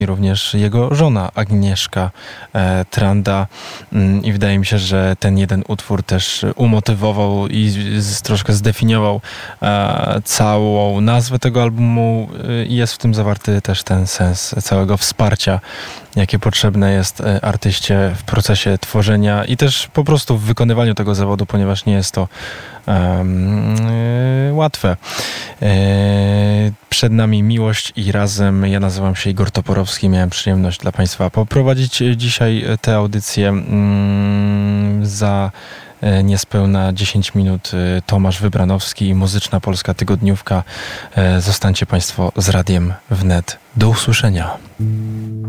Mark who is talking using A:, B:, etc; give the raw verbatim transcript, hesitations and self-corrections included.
A: również jego żona Agnieszka e, Tranda mm, i wydaje mi się, że ten jeden utwór też umotywował i z, z, troszkę zdefiniował e, całą nazwę tego albumu e, i jest w tym zawarty też ten sens całego wsparcia, jakie potrzebne jest e, artyście w procesie tworzenia i też po prostu w wykonywaniu tego zawodu, ponieważ nie jest to um, e, łatwe. E, przed nami Miłość i Razem. Ja nazywam się Igor Toporowski. Miałem przyjemność dla Państwa poprowadzić dzisiaj tę audycję. Mm, za niespełna dziesięć minut Tomasz Wybranowski, Muzyczna Polska Tygodniówka. Zostańcie Państwo z Radiem Wnet. Do usłyszenia.